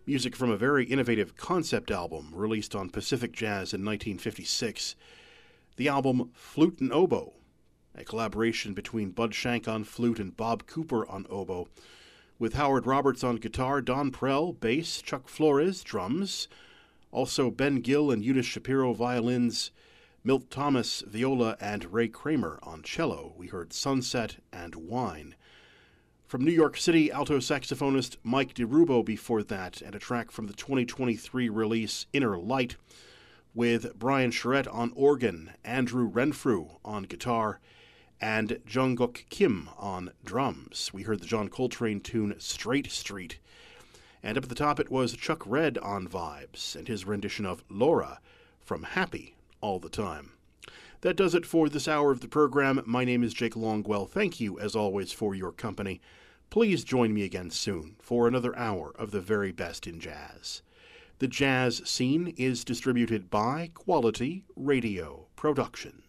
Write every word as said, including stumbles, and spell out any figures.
music from a very innovative concept album released on Pacific Jazz in nineteen fifty-six. The album Flute and Oboe, a collaboration between Bud Shank on flute and Bob Cooper on oboe, with Howard Roberts on guitar, Don Prell, bass, Chuck Flores, drums, also Ben Gill and Eunice Shapiro, violins, Milt Thomas, viola, and Ray Kramer on cello. We heard Sunset and Wine. From New York City, alto saxophonist Mike DeRubo before that, and a track from the twenty twenty-three release Inner Light, with Brian Charette on organ, Andrew Renfrew on guitar, and Jungkook Kim on drums. We heard the John Coltrane tune Straight Street. And up at the top it was Chuck Red on vibes, and his rendition of Laura from Happy All the Time. That does it for this hour of the program. My name is Jake Longwell. Thank you, as always, for your company. Please join me again soon for another hour of the very best in jazz. The Jazz Scene is distributed by Quality Radio Productions.